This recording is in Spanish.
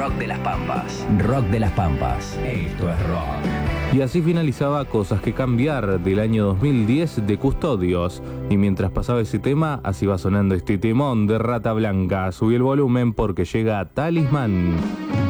Rock de las Pampas. Rock de las Pampas. Esto es rock. Y así finalizaba Cosas que cambiar del año 2010 de Custodios. Y mientras pasaba ese tema, así va sonando este temón de Rata Blanca. Subí el volumen porque llega Talismán.